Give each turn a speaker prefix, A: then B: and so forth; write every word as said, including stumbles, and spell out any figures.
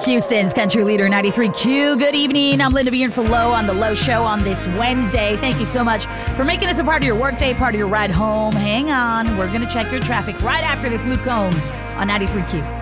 A: Houston's country leader, ninety-three Q. Good evening. I'm Linda Beard for Low on the Low Show on this Wednesday. Thank you so much for making us a part of your workday, part of your ride home. Hang on. We're going to check your traffic right after this. Luke Combs on ninety-three Q.